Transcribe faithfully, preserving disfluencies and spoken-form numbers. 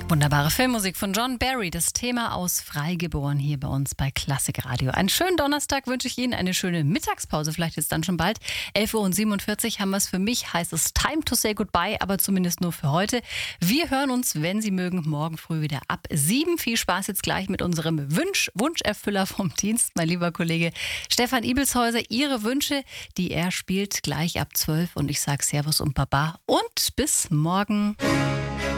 Wunderbare Filmmusik von John Barry, das Thema aus Freigeboren hier bei uns bei Klassik Radio. Einen schönen Donnerstag wünsche ich Ihnen, eine schöne Mittagspause, vielleicht jetzt dann schon bald. elf Uhr siebenundvierzig haben wir es. Für mich heißt es Time to say goodbye, aber zumindest nur für heute. Wir hören uns, wenn Sie mögen, morgen früh wieder ab sieben. Viel Spaß jetzt gleich mit unserem Wunsch, Wunscherfüller vom Dienst, mein lieber Kollege Stefan Ibelshäuser. Ihre Wünsche, die er spielt, gleich ab zwölf. Und ich sage Servus und Baba und bis morgen.